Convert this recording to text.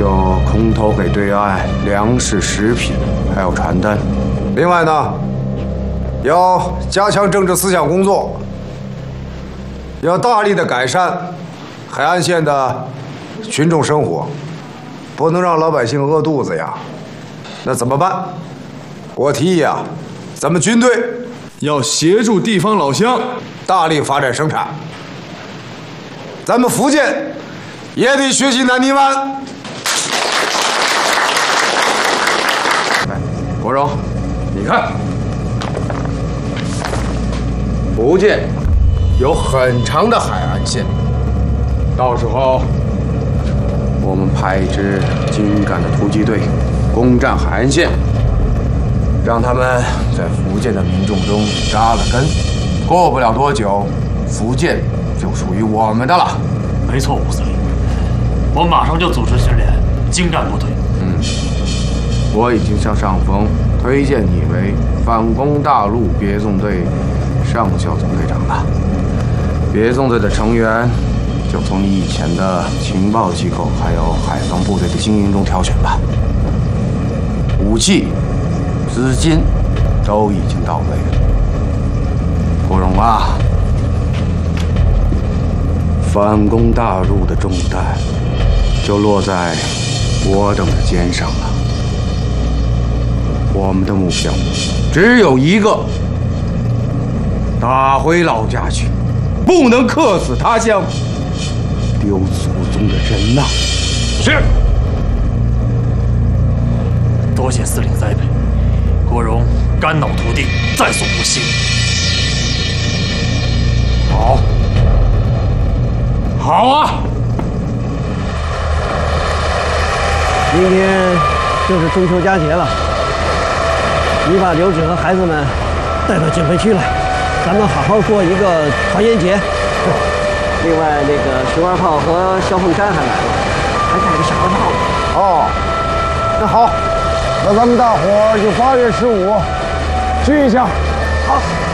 就空投给对岸粮食、食品，还有传单。另外呢，要加强政治思想工作，要大力的改善海岸线的群众生活，不能让老百姓饿肚子呀。那怎么办？我提议啊，咱们军队要协助地方老乡大力发展生产。咱们福建也得学习南泥湾。国荣，你看，福建有很长的海岸线，到时候我们派一支精干的突击队攻占海岸线，让他们在福建的民众中扎了根。过不了多久，福建就属于我们的了。 没错，吴司令，我马上就组织训练精干部队。 我已经向上峰推荐你为反攻大陆别纵队上校总队长了。别纵队的成员就从你以前的情报机构还有海防部队的精英中挑选吧。武器、资金都已经到位了。国荣啊，反攻大陆的重担就落在我等的肩上了。我们的目标只有一个：打回老家去，不能客死他乡，丢祖宗的人呐！ 是。多谢司令栽培，国荣肝脑涂地，在所不惜。好，好啊！ 明天就是中秋佳节了，你把刘志和孩子们带到警备区来，咱们好好过一个团圆节。另外，那个十二炮和萧凤山还来了，还带着小二炮。 哦，那好，那咱们大伙儿就8月15聚一下。 好。